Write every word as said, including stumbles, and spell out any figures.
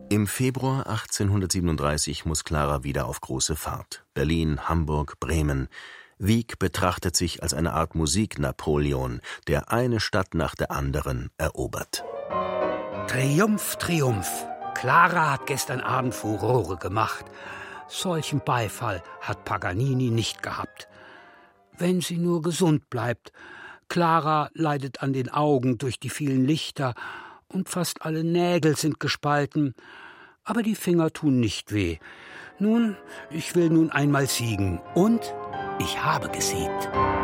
Im Februar achtzehnhundertsiebenunddreißig muss Klara wieder auf große Fahrt. Berlin, Hamburg, Bremen. Wieck betrachtet sich als eine Art Musik-Napoleon, der eine Stadt nach der anderen erobert. Triumph, Triumph. Klara hat gestern Abend Furore gemacht. Solchen Beifall hat Paganini nicht gehabt. Wenn sie nur gesund bleibt. Klara leidet an den Augen durch die vielen Lichter und fast alle Nägel sind gespalten. Aber die Finger tun nicht weh. Nun, ich will nun einmal siegen. Und ich habe gesiegt.